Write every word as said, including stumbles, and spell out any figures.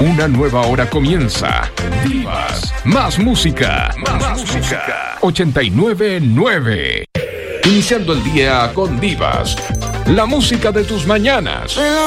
Una nueva hora comienza. Divas, más música, más, más música. ochenta y nueve nueve. Iniciando el día con Divas, la música de tus mañanas.